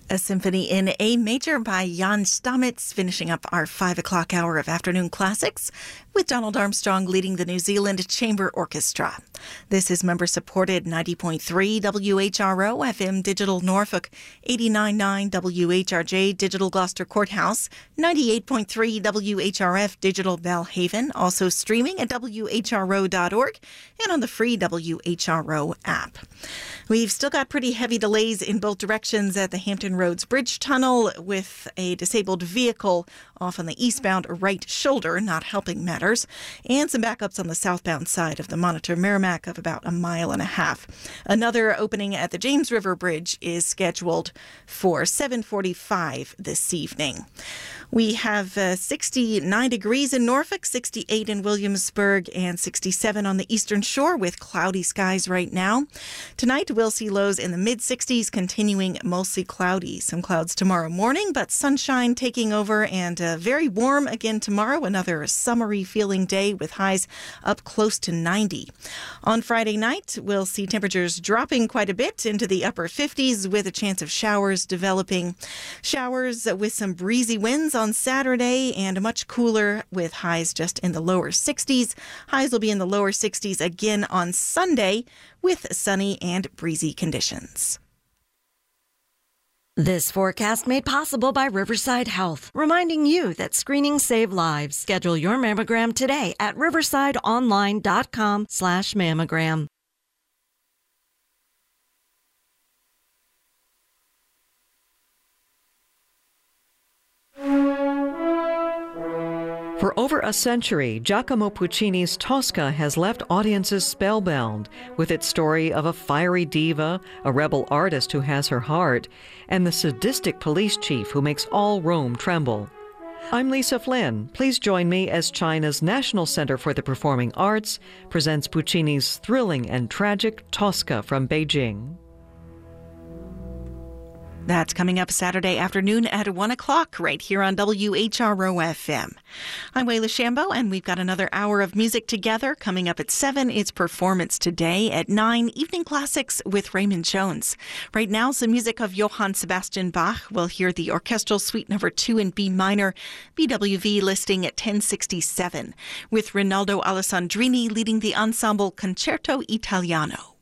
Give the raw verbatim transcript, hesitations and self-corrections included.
A symphony in A major by Jan Stamitz, finishing up our five o'clock hour of afternoon classics with Donald Armstrong leading the New Zealand Chamber Orchestra. This is member-supported ninety point three W H R O F M Digital Norfolk, eighty-nine point nine W H R J Digital Gloucester Courthouse, ninety-eight point three W H R F Digital Belhaven, also streaming at W H R O dot org and on the free W H R O app. We've still got pretty heavy delays in both directions at the Hampton Roads Bridge Tunnel, with a disabled vehicle off on the eastbound right shoulder, not helping matters, and some backups on the southbound side of the Monitor Merrimack of about a mile and a half. Another opening at the James River Bridge is scheduled for seven forty-five this evening. We have uh, sixty-nine degrees in Norfolk, sixty-eight in Williamsburg, and sixty-seven on the Eastern Shore with cloudy skies right now. Tonight, we'll see lows in the mid-sixties, continuing mostly cloudy. Some clouds tomorrow morning, but sunshine taking over, and uh, very warm again tomorrow. Another summery feeling day with highs up close to ninety. On Friday night, we'll see temperatures dropping quite a bit into the upper fifties with a chance of showers developing. Showers with some breezy winds on Saturday and much cooler with highs just in the lower sixties. Highs will be in the lower sixties again on Sunday with sunny and breezy conditions. This forecast made possible by Riverside Health, reminding you that screenings save lives. Schedule your mammogram today at riversideonline.com slash mammogram. For over a century, Giacomo Puccini's Tosca has left audiences spellbound with its story of a fiery diva, a rebel artist who has her heart, and the sadistic police chief who makes all Rome tremble. I'm Lisa Flynn. Please join me as China's National Center for the Performing Arts presents Puccini's thrilling and tragic Tosca from Beijing. That's coming up Saturday afternoon at one o'clock right here on W H R O F M. I'm Wayla Shambo, and we've got another hour of music together. Coming up at seven, it's Performance Today. At nine, Evening Classics with Raymond Jones. Right now, some music of Johann Sebastian Bach. We'll hear the Orchestral Suite Number two in B minor, B W V listing at ten sixty-seven, with Rinaldo Alessandrini leading the ensemble Concerto Italiano.